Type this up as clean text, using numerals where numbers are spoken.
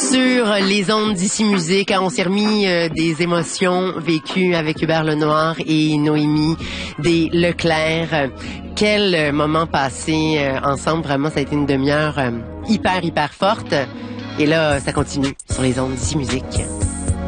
sur les ondes d'Ici Musique. On s'est remis des émotions vécues avec Hubert Lenoir et Noémie des Leclerc. Quel moment passé ensemble. Vraiment, ça a été une demi-heure hyper forte. Et là, ça continue sur les ondes d'Ici Musique.